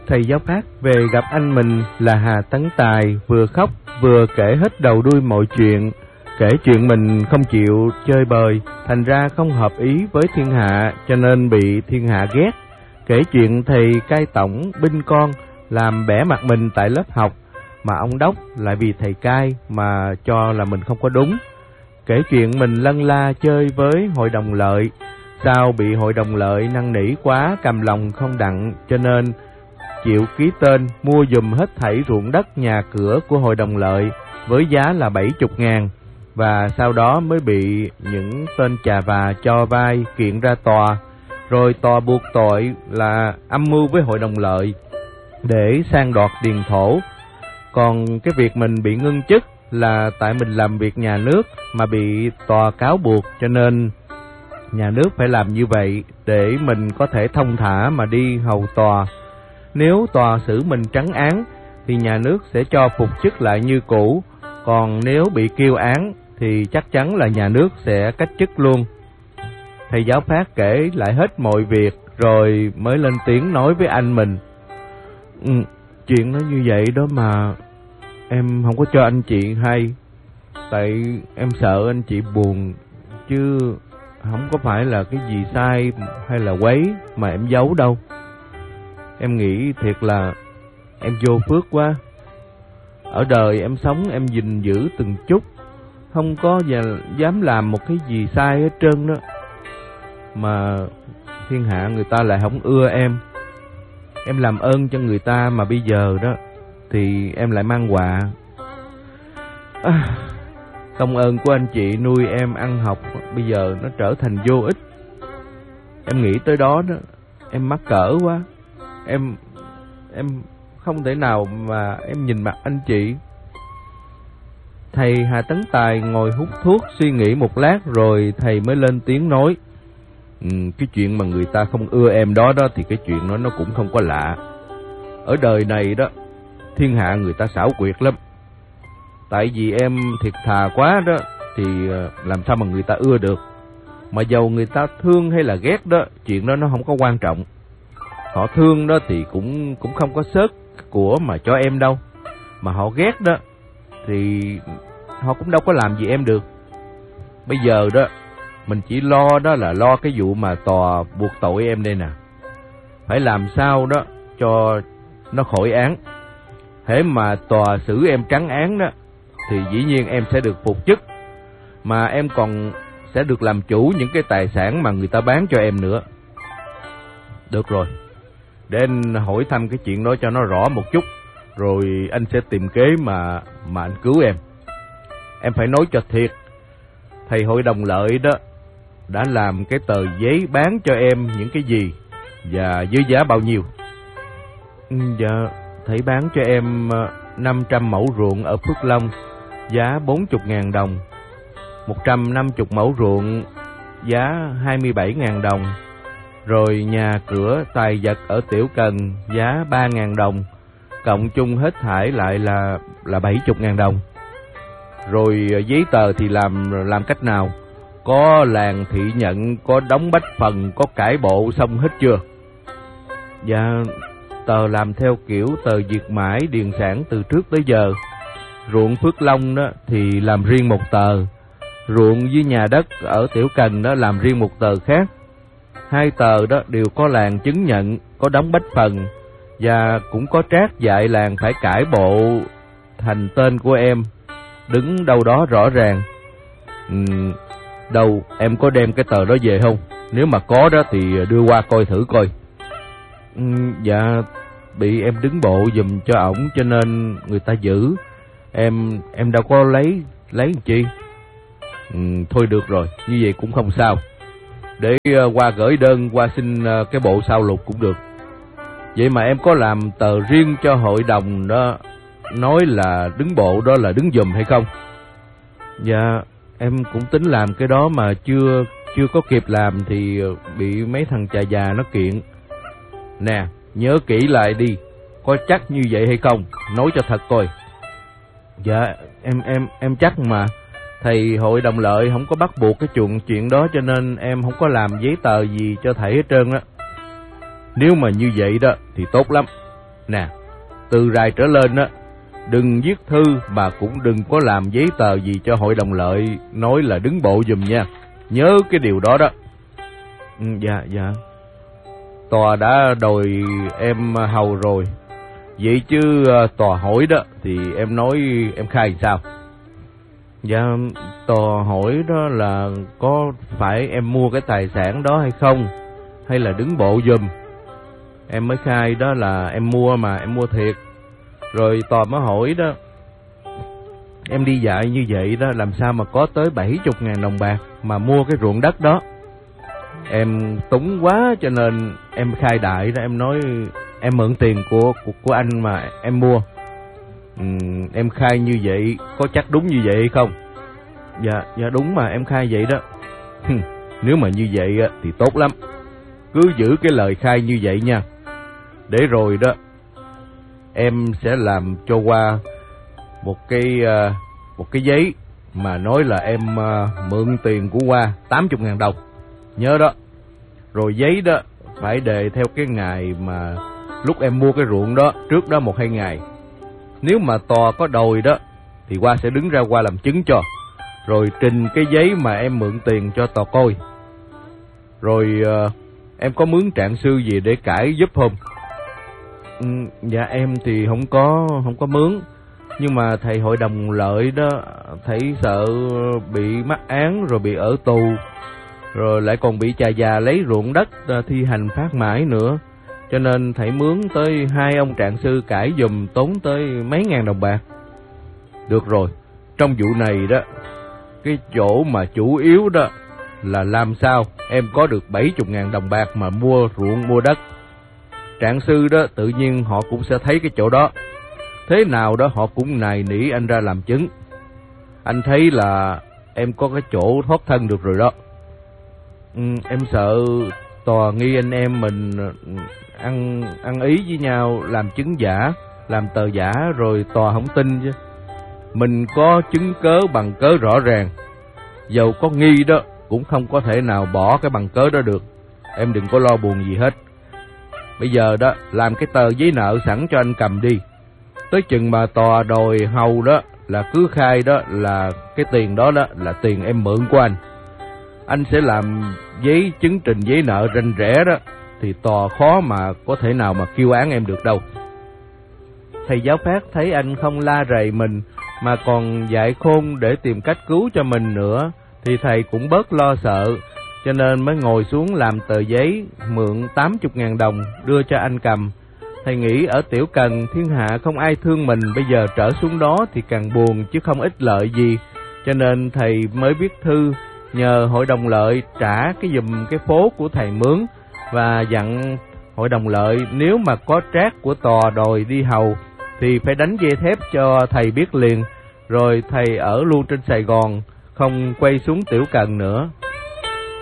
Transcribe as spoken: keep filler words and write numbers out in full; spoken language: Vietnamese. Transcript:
Thầy giáo Phát về gặp anh mình là Hà Tấn Tài, vừa khóc vừa kể hết đầu đuôi mọi chuyện, kể chuyện mình không chịu chơi bời, thành ra không hợp ý với thiên hạ cho nên bị thiên hạ ghét, kể chuyện thầy cai tổng binh con làm bẻ mặt mình tại lớp học, mà ông đốc lại vì thầy cai mà cho là mình không có đúng, kể chuyện mình lân la chơi với hội đồng lợi, sao bị hội đồng lợi năn nỉ quá cầm lòng không đặng cho nên chịu ký tên mua giùm hết thảy ruộng đất nhà cửa của hội đồng lợi với giá là bảy chục ngàn, và sau đó mới bị những tên chà và cho vai kiện ra tòa, rồi tòa buộc tội là âm mưu với hội đồng lợi để sang đoạt điền thổ. Còn cái việc mình bị ngưng chức là tại mình làm việc nhà nước mà bị tòa cáo buộc, cho nên nhà nước phải làm như vậy để mình có thể thông thả mà đi hầu tòa. Nếu tòa xử mình trắng án thì nhà nước sẽ cho phục chức lại như cũ, còn nếu bị kêu án thì chắc chắn là nhà nước sẽ cách chức luôn. Thầy giáo Phát kể lại hết mọi việc rồi mới lên tiếng nói với anh mình. Ừ, chuyện nó như vậy đó mà em không có cho anh chị hay, tại em sợ anh chị buồn, chứ không có phải là cái gì sai hay là quấy mà em giấu đâu. Em nghĩ thiệt là em vô phước quá. Ở đời em sống em gìn giữ từng chút, không có dám làm một cái gì sai hết trơn đó, mà thiên hạ người ta lại không ưa em. Em làm ơn cho người ta mà bây giờ đó thì em lại mang họa. À, công ơn của anh chị nuôi em ăn học bây giờ nó trở thành vô ích. Em nghĩ tới đó đó, em mắc cỡ quá. Em em không thể nào mà em nhìn mặt anh chị. Thầy Hà Tấn Tài ngồi hút thuốc suy nghĩ một lát rồi thầy mới lên tiếng nói. Ừ, cái chuyện mà người ta không ưa em đó đó thì cái chuyện đó nó cũng không có lạ. Ở đời này đó, thiên hạ người ta xảo quyệt lắm. Tại vì em thiệt thà quá đó thì làm sao mà người ta ưa được. Mà dầu người ta thương hay là ghét đó, chuyện đó nó không có quan trọng. Họ thương đó thì cũng cũng không có xớt của mà cho em đâu. Mà họ ghét đó thì họ cũng đâu có làm gì em được. Bây giờ đó mình chỉ lo đó là lo cái vụ mà tòa buộc tội em đây nè. Phải làm sao đó cho nó khỏi án. Hễ mà tòa xử em trắng án đó thì dĩ nhiên em sẽ được phục chức, mà em còn sẽ được làm chủ những cái tài sản mà người ta bán cho em nữa. Được rồi, để anh hỏi thăm cái chuyện đó cho nó rõ một chút, rồi anh sẽ tìm kế mà mà anh cứu em. Em phải nói cho thiệt, thầy hội đồng lợi đó đã làm cái tờ giấy bán cho em những cái gì và với giá bao nhiêu? Dạ, thầy bán cho em năm trăm mẫu ruộng ở Phước Long, giá bốn mươi ngàn đồng. một trăm năm mươi mẫu ruộng, giá hai mươi bảy ngàn đồng. Rồi nhà cửa tài vật ở Tiểu Cần, giá ba ngàn đồng. Cộng chung hết thảy lại là là bảy mươi ngàn đồng. Rồi giấy tờ thì làm làm cách nào? Có làng thị nhận, có đóng bách phần, có cải bộ xong hết chưa? Dạ, tờ làm theo kiểu tờ Việt Mãi điền sản từ trước tới giờ. Ruộng Phước Long đó thì làm riêng một tờ, ruộng với nhà đất ở Tiểu Cần đó làm riêng một tờ khác. Hai tờ đó đều có làng chứng nhận, có đóng bách phần, và cũng có trác dạy làng phải cải bộ thành tên của em, đứng đâu đó rõ ràng. Uhm, đâu, em có đem cái tờ đó về không? Nếu mà có đó thì đưa qua coi thử coi. Uhm, dạ, bị em đứng bộ giùm cho ổng cho nên người ta giữ. Em em đâu có lấy lấy làm chi. Uhm, thôi được rồi, như vậy cũng không sao. Để uh, qua gửi đơn qua xin uh, cái bộ sao lục cũng được. Vậy mà em có làm tờ riêng cho hội đồng đó, nói là đứng bộ đó là đứng giùm hay không? Dạ, em cũng tính làm cái đó mà chưa chưa có kịp làm thì bị mấy thằng chà già nó kiện. Nè, nhớ kỹ lại đi, có chắc như vậy hay không? Nói cho thật coi. Dạ, em em em chắc mà. Thầy hội đồng lợi không có bắt buộc cái chuyện chuyện đó cho nên em không có làm giấy tờ gì cho thầy hết trơn á. Nếu mà như vậy đó thì tốt lắm. Nè, từ rày trở lên á, đừng viết thư mà cũng đừng có làm giấy tờ gì cho hội đồng lợi nói là đứng bộ giùm nha. Nhớ cái điều đó đó. Ừ, dạ, dạ. Tòa đã đòi em hầu rồi. Vậy chứ tòa hỏi đó thì em nói em khai sao? Dạ, tòa hỏi đó là có phải em mua cái tài sản đó hay không, hay là đứng bộ giùm. Em mới khai đó là em mua mà, em mua thiệt. Rồi tòa mới hỏi đó, em đi dạy như vậy đó làm sao mà có tới bảy mươi ngàn đồng bạc mà mua cái ruộng đất đó. Em túng quá cho nên em khai đại đó, em nói em mượn tiền của của, của anh mà em mua. Ừ, em khai như vậy có chắc đúng như vậy hay không? Dạ, dạ đúng mà, em khai vậy đó. Nếu mà như vậy thì tốt lắm. Cứ giữ cái lời khai như vậy nha. Để rồi đó em sẽ làm cho qua một cái một cái giấy mà nói là em mượn tiền của Hoa tám mươi ngàn đồng. Nhớ đó. Rồi giấy đó phải đề theo cái ngày mà lúc em mua cái ruộng đó, trước đó một hai ngày. Nếu mà tòa có đòi đó thì Hoa sẽ đứng ra Hoa làm chứng cho. Rồi trình cái giấy mà em mượn tiền cho tòa coi. Rồi uh, em có mướn trạng sư gì để cãi giúp không? Ừ, dạ em thì không có không có mướn. Nhưng mà thầy hội đồng lợi đó, thầy sợ bị mắc án rồi bị ở tù, rồi lại còn bị chà già lấy ruộng đất thi hành phát mãi nữa. Cho nên thầy mướn tới hai ông trạng sư cãi giùm, tốn tới mấy ngàn đồng bạc. Được rồi, trong vụ này đó, cái chỗ mà chủ yếu đó là làm sao em có được bảy mươi ngàn đồng bạc mà mua ruộng mua đất. Trạng sư đó tự nhiên họ cũng sẽ thấy cái chỗ đó. Thế nào đó họ cũng nài nỉ anh ra làm chứng. Anh thấy là em có cái chỗ thoát thân được rồi đó. Ừ, em sợ tòa nghi anh em mình ăn ăn ý với nhau, làm chứng giả, làm tờ giả rồi tòa không tin chứ. Mình có chứng cớ bằng cớ rõ ràng, dầu có nghi đó cũng không có thể nào bỏ cái bằng cớ đó được. Em đừng có lo buồn gì hết. Bây giờ đó làm cái tờ giấy nợ sẵn cho anh cầm đi. Tới chừng mà tòa đòi hầu đó là cứ khai đó là cái tiền đó đó là tiền em mượn của anh. Anh sẽ làm giấy chứng trình giấy nợ rành rẽ đó, thì tòa khó mà có thể nào mà kêu án em được đâu. Thầy giáo Phát thấy anh không la rầy mình mà còn dạy khôn để tìm cách cứu cho mình nữa, thì thầy cũng bớt lo sợ, cho nên mới ngồi xuống làm tờ giấy mượn tám mươi ngàn đồng đưa cho anh cầm. Thầy nghĩ ở Tiểu Cần thiên hạ không ai thương mình, bây giờ trở xuống đó thì càng buồn chứ không ích lợi gì, cho nên thầy mới viết thư nhờ hội đồng lợi trả cái giùm cái phố của thầy mướn, và dặn hội đồng lợi nếu mà có trác của tòa đòi đi hầu thì phải đánh dây thép cho thầy biết liền, rồi thầy ở luôn trên Sài Gòn, không quay xuống Tiểu Cần nữa.